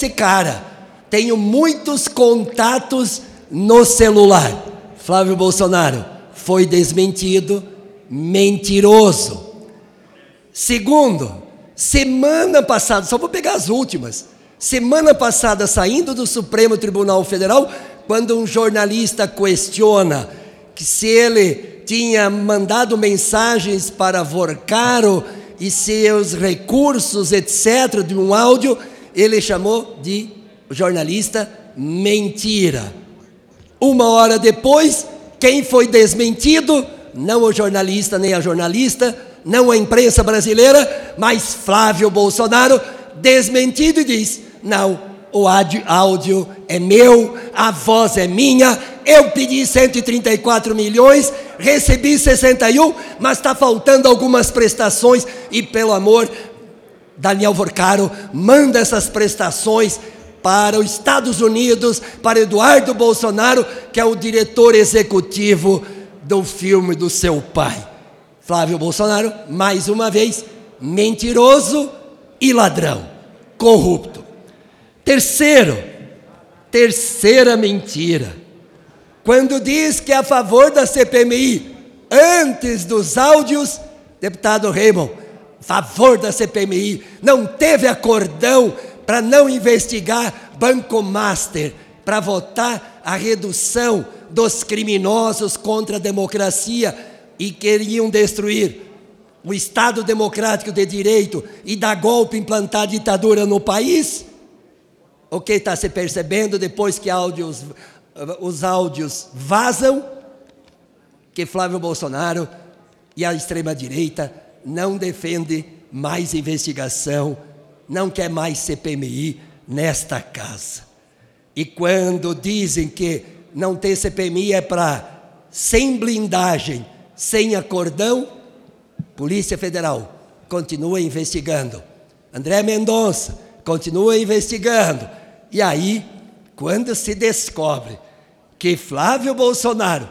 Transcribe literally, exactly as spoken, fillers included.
esse cara. Tenho muitos contatos no celular. Flávio Bolsonaro foi desmentido, mentiroso. Segundo, semana passada, só vou pegar as últimas. Semana passada, saindo do Supremo Tribunal Federal, quando um jornalista questiona que se ele tinha mandado mensagens para Vorcaro e seus recursos, etcétera, de um áudio, ele chamou de jornalista mentira. Uma hora depois, quem foi desmentido? Não o jornalista nem a jornalista, não a imprensa brasileira, mas Flávio Bolsonaro, desmentido, e diz: não, o áudio é meu, a voz é minha, eu pedi cento e trinta e quatro milhões, recebi sessenta e um, mas está faltando algumas prestações, e pelo amor, Daniel Vorcaro, manda essas prestações para os Estados Unidos, para Eduardo Bolsonaro, que é o diretor executivo do filme do seu pai. Flávio Bolsonaro, mais uma vez, mentiroso e ladrão, corrupto. Terceiro, terceira mentira, quando diz que é a favor da C P M I, antes dos áudios, deputado Raymond, favor da C P M I, não teve acordão para não investigar Banco Master, para votar a redução dos criminosos contra a democracia e queriam destruir o Estado democrático de direito e dar golpe, implantar ditadura no país? O que está se percebendo depois que áudios, os áudios vazam? Que Flávio Bolsonaro e a extrema-direita não defendem mais investigação, não quer mais C P M I nesta casa. E quando dizem que não ter C P M I é para sem blindagem, sem acordão, Polícia Federal continua investigando. André Mendonça continua investigando. E aí, quando se descobre que Flávio Bolsonaro